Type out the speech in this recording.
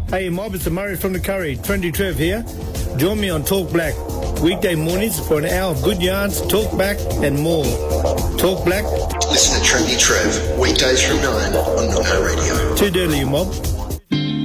Hey mob, it's the Murray from the Curry. Trendy Trev here. Join me on Talk Black. Weekday mornings for an hour of good yarns, talk back and more. Talk Black. Listen to Trendy Trev, weekdays from 9 on Nono Radio. Too dirty, you mob.